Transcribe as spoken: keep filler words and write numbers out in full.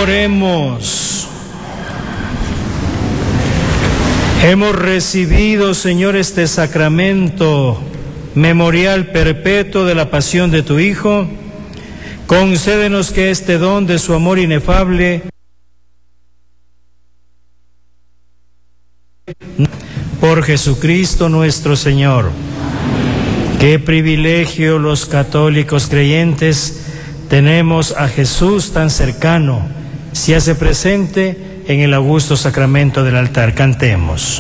Oremos. Hemos recibido, Señor, este sacramento memorial perpetuo de la pasión de tu Hijo. Concédenos que este don de su amor inefable por Jesucristo nuestro Señor. Qué privilegio los católicos creyentes tenemos a Jesús tan cercano, se hace presente en el augusto sacramento del altar. Cantemos.